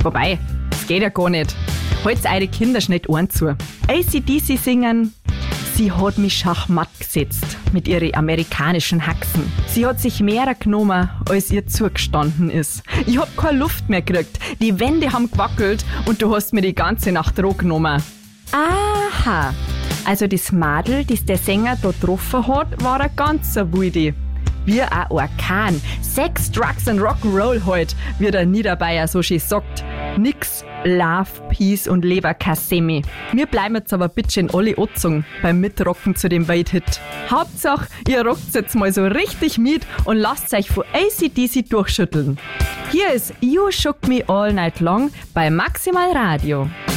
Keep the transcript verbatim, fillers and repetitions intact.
Wobei, das geht ja gar nicht. Halt's eure Kinder nicht Ohren zu. A C D C singen, sie hat mich schachmatt gesetzt mit ihren amerikanischen Haxen. Sie hat sich mehr genommen, als ihr zugestanden ist. Ich hab keine Luft mehr gekriegt, die Wände haben gewackelt und du hast mir die ganze Nacht roh genommen. Aha, also das Madel, das der Sänger da getroffen hat, war ein ganzer Wilde. Wie ein Orkan. Sex, Drugs und Rock'n'Roll halt, wie der Niederbayer so schön sagt. Nix Love, Peace und Leberkassemi. Wir bleiben jetzt aber bitte in alle Otzung beim Mitrocken zu dem Welthit. Hauptsache, ihr rockt jetzt mal so richtig mit und lasst euch von A C D C durchschütteln. Hier ist You Shook Me All Night Long bei Maximal Radio.